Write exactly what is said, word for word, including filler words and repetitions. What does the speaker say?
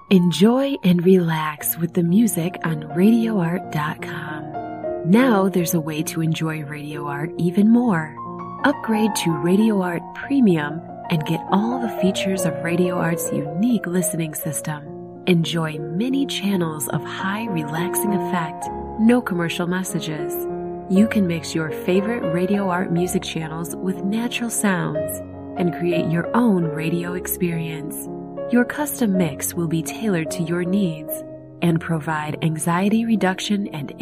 Enjoy and relax with the music on radio art dot com. Now there's a way to enjoy Radio Art even more. Upgrade to Radio Art Premium and get all the features of Radio Art's unique listening system. Enjoy many channels of high relaxing effect, no commercial messages. You can mix your favorite Radio Art music channels with natural sounds and create your own radio experience. Your custom mix will be tailored to your needs and provide anxiety reduction and